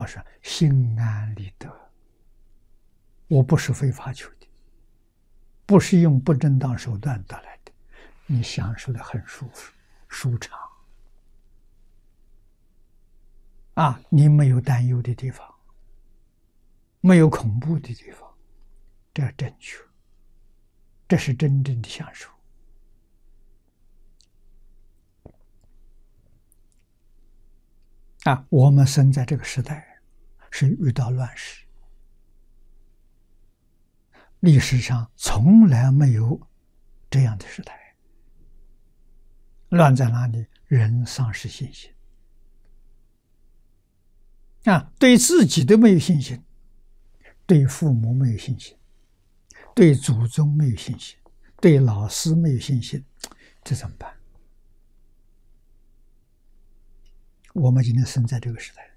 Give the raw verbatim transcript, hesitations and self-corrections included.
我说心安理得，我不是非法求的，不是用不正当手段得来的，你享受的很舒服、舒畅啊，你没有担忧的地方，没有恐怖的地方，这正确，这是真正的享受。啊，我们生在这个时代，是遇到乱世，历史上从来没有这样的时代。乱在哪里？人丧失信心啊，对自己都没有信心，对父母没有信心，对祖宗没有信心，对老师没有信心，这怎么办？我们今天生在这个时代。